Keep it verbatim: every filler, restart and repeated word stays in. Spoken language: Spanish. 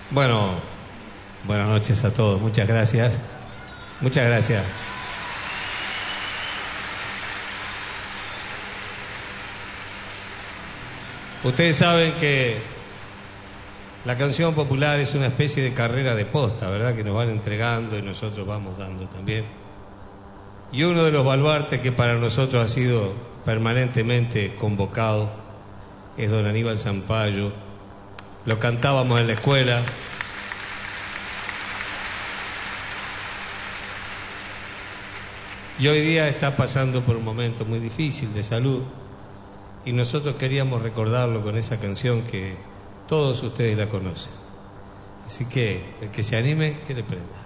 Bueno, buenas noches a todos, muchas gracias. Muchas gracias. Ustedes saben que la canción popular es una especie de carrera de posta, ¿verdad? Que nos van entregando y nosotros vamos dando también. Y uno de los baluartes que para nosotros ha sido permanentemente convocado es don Aníbal Zampayo. Lo cantábamos en la escuela. Y hoy día está pasando por un momento muy difícil de salud. Y nosotros queríamos recordarlo con esa canción que todos ustedes la conocen. Así que el que se anime, que le prenda.